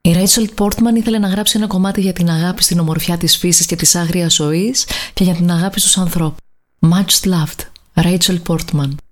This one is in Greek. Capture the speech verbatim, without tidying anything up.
Η Rachel Portman ήθελε να γράψει ένα κομμάτι για την αγάπη στην ομορφιά της φύσης και της άγριας ζωής και για την αγάπη στους ανθρώπους. Much loved, Rachel Portman.